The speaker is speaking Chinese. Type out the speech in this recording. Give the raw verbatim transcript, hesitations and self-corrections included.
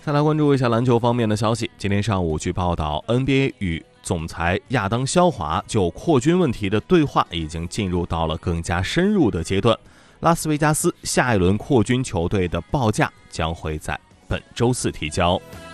再来关注一下篮球方面的消息。今天上午，据报道 ，N B A 与总裁亚当肖华就扩军问题的对话已经进入到了更加深入的阶段。拉斯维加斯下一轮扩军球队的报价将会在本周四提交。